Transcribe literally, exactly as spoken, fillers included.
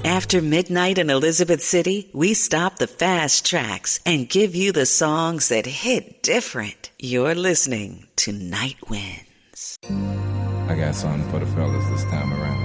After midnight in Elizabeth City, we stop the fast tracks and give you the songs that hit different. You're listening to Night Winds. I got something for the fellas this time around.